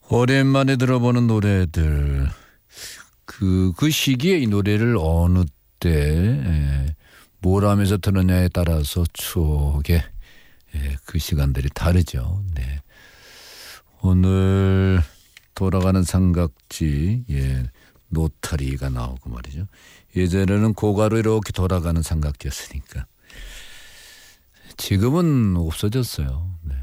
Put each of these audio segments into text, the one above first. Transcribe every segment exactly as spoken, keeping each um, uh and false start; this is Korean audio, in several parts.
오랜만에 들어보는 노래들. 그, 그 시기에 이 노래를 어느 때, 에, 뭘 하면서 들었냐에 따라서 추억의 에, 그 시간들이 다르죠. 네. 오늘 돌아가는 삼각지, 예, 노타리가 나오고 말이죠. 예전에는 고가로 이렇게 돌아가는 삼각지였으니까. 지금은 없어졌어요. 네.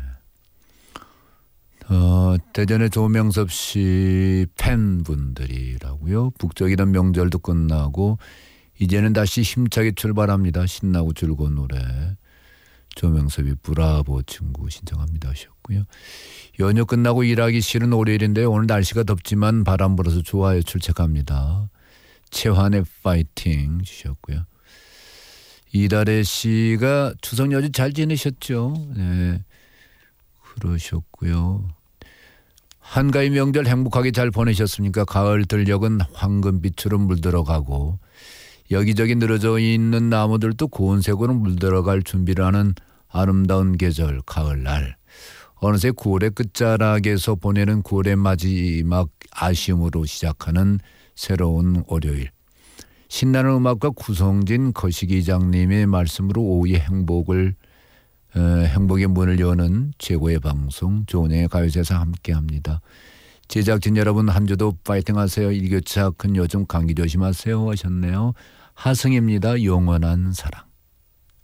어, 대전의 조명섭 씨 팬분들이라고요. 북적이던 명절도 끝나고 이제는 다시 힘차게 출발합니다. 신나고 즐거운 노래. 조명섭이 브라보 친구 신청합니다 하셨고요. 연휴 끝나고 일하기 싫은 월요일인데 오늘 날씨가 덥지만 바람 불어서 좋아요 출첵합니다. 최환의 파이팅 주셨고요. 이달의 씨가 추석 연휴 잘 지내셨죠? 네, 그러셨고요. 한가위 명절 행복하게 잘 보내셨습니까? 가을 들녘은 황금빛으로 물들어가고 여기저기 늘어져 있는 나무들도 고운 색으로 물들어갈 준비를 하는 아름다운 계절 가을날. 어느새 구월의 끝자락에서 보내는 구월의 마지막 아쉬움으로 시작하는 새로운 월요일. 신나는 음악과 구성진 거시기 이장님의 말씀으로 오후의 행복을 어, 행복의 문을 여는 최고의 방송 조은영의 가요제에서 함께합니다. 제작진 여러분 한 주도 파이팅 하세요. 일교차 큰 요즘 감기 조심하세요 하셨네요. 하승입니다. 영원한 사랑.